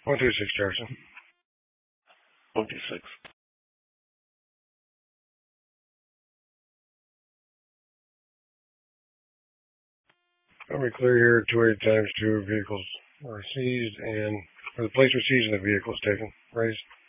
126 Jefferson. 126. Let me clear here. 280 times 2 vehicles were seized, and or the plates were seized and the vehicle was taken. Raised.